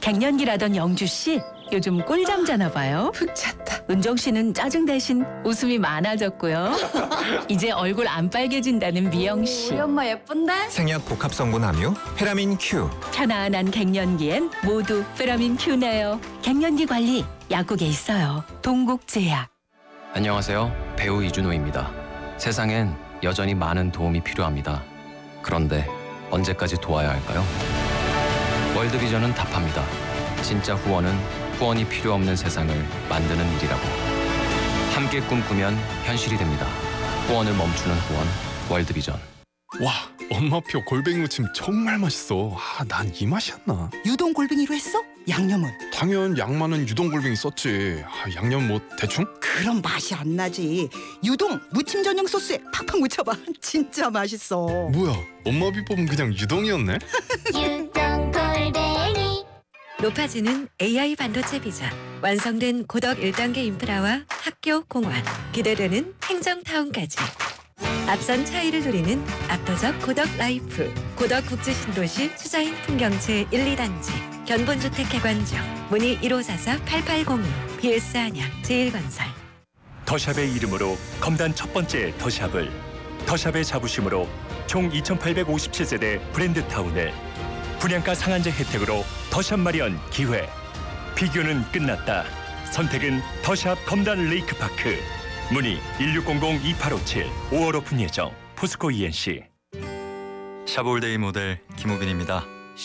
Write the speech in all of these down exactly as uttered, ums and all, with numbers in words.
갱년기라던 영주 씨 요즘 꿀잠 자나 봐요. 푹 잤다. 은정 씨는 짜증 대신 웃음이 많아졌고요. 이제 얼굴 안 빨개진다는 미영 씨. 우리 엄마 예쁜데? 생약 복합 성분 함유 페라민 Q. 편안한 갱년기엔 모두 페라민 Q네요. 갱년기 관리 약국에 있어요. 동국제약. 안녕하세요. 배우 이준호입니다. 세상엔 여전히 많은 도움이 필요합니다. 그런데 언제까지 도와야 할까요? 월드비전은 답합니다. 진짜 후원은 후원이 필요 없는 세상을 만드는 일이라고. 함께 꿈꾸면 현실이 됩니다. 후원을 멈추는 후원, 월드비전. 와, 엄마표 골뱅이 무침 정말 맛있어. 아, 난 이 맛이었나? 유동 골뱅이로 했어? 양념은? 당연 양 많은 유동 골뱅이 썼지. 아, 양념 뭐 대충? 그럼 맛이 안 나지. 유동 무침 전용 소스에 팍팍 묻혀봐. 진짜 맛있어. 뭐야, 엄마 비법은 그냥 유동이었네? 유동 골뱅이. 높아지는 에이아이 반도체 비전, 완성된 고덕 일 단계 인프라와 학교, 공원, 기대되는 행정타운까지. 앞선 차이를 누리는 압도적 고덕 라이프, 고덕 국제신도시 수자인 풍경채 일, 이 단지, 견본주택 개관적, 문의 일오사사 팔팔공이, 비에스 안양 제일건설. 더샵의 이름으로 검단 첫 번째 더샵을, 더샵의 자부심으로 총 이천팔백오십칠 세대 브랜드타운을, 분양가 상한제 혜택으로 더샵 마련 기회. 비교는 끝났다. 선택은 더샵 검단 레이크파크. 문의 일육공공 이팔오칠, 오월 오픈 예정. 포스코 이엔씨. 샤브올데이 모델 김우빈입니다.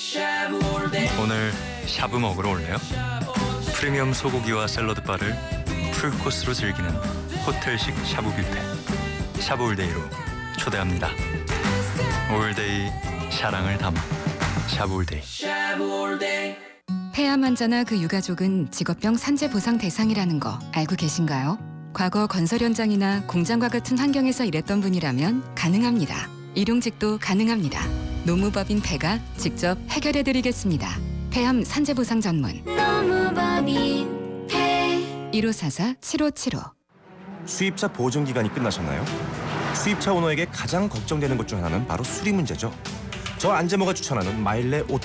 오늘 샤브 먹으러 올래요? 프리미엄 소고기와 샐러드 바를 풀코스로 즐기는 호텔식 샤브 뷔페. 샤브올데이로 초대합니다. 올데이 사랑을 담아 샤브올데이. 폐암 환자나 그 유가족은 직업병 산재 보상 대상이라는 거 알고 계신가요? 과거 건설 현장이나 공장과 같은 환경에서 일했던 분이라면 가능합니다. 일용직도 가능합니다. 노무법인 폐가 직접 해결해드리겠습니다. 폐암 산재 보상 전문 노무법인 폐. 일오사사 칠오칠오. 수입차 보증 기간이 끝나셨나요? 수입차 오너에게 가장 걱정되는 것 중 하나는 바로 수리 문제죠. 저 안재모가 추천하는 마일레 오토